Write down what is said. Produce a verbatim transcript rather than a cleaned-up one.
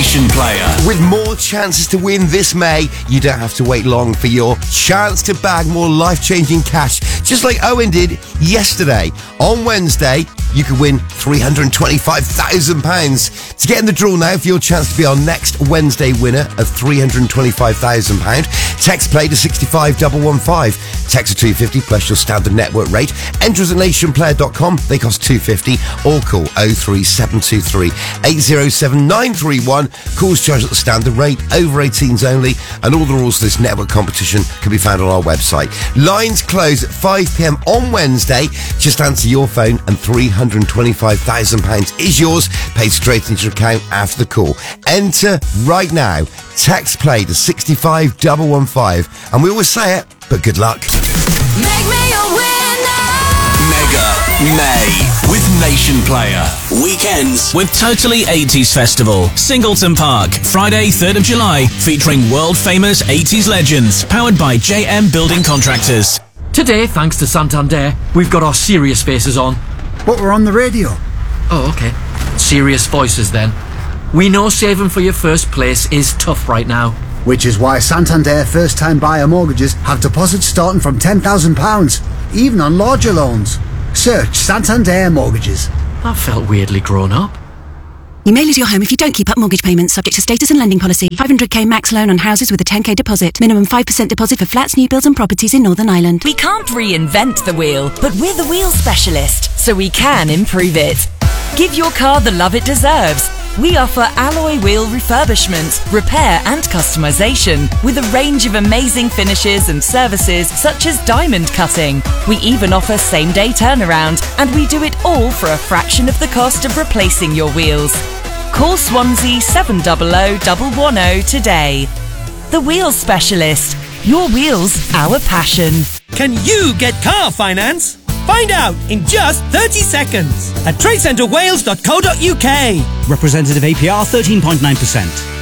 Nation Player. With more chances to win this May, you don't have to wait long for your chance to bag more life-changing cash. Just like Owen did yesterday. On Wednesday, you could win three hundred twenty-five thousand pounds. To get in the draw now for your chance to be our next Wednesday winner of three hundred twenty-five thousand pounds, text play to six five one one five. Text to two fifty plus your standard network rate. Enter at nation player dot com. They cost two fifty. Or call oh three seven two three eight oh seven nine three one. Calls charged at the standard rate. Over eighteens only. And all the rules for this network competition can be found on our website. Lines close at five p.m. on Wednesday. Just answer your phone and three hundred twenty-five thousand pounds is yours. Paid straight into your account after the call. Enter right now. Text play to six five one one five. And we always say it, but good luck. Make me a winner! Mega May with Nation Player. Weekends with Totally eighties Festival. Singleton Park, Friday, third of July, featuring world-famous eighties legends. Powered by J M Building Contractors. Today, thanks to Santander, we've got our serious faces on. But we're on the radio. Oh, okay. Serious voices then. We know saving for your first place is tough right now. Which is why Santander first-time buyer mortgages have deposits starting from ten thousand pounds, even on larger loans. Search Santander Mortgages. That felt weirdly grown up. You may lose your home if you don't keep up mortgage payments, subject to status and lending policy. five hundred k max loan on houses with a ten k deposit. Minimum five percent deposit for flats, new builds and properties in Northern Ireland. We can't reinvent the wheel, but we're the wheel specialist, so we can improve it. Give your car the love it deserves. We offer alloy wheel refurbishment, repair and customization with a range of amazing finishes and services such as diamond cutting. We even offer same-day turnaround, and we do it all for a fraction of the cost of replacing your wheels. Call Swansea seven hundred one one zero today. The Wheel Specialist. Your wheels, our passion. Can you get car finance? Find out in just thirty seconds at trade centre wales dot co dot uk. Representative A P R thirteen point nine percent.